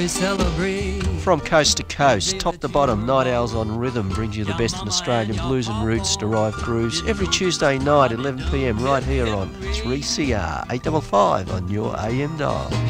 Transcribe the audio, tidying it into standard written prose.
we celebrate. From coast to coast, top to bottom, Night Owls on Rhythm brings you the best in Australian blues and roots derived grooves every Tuesday night, 11 p.m, right here on 3CR 855 on your AM dial.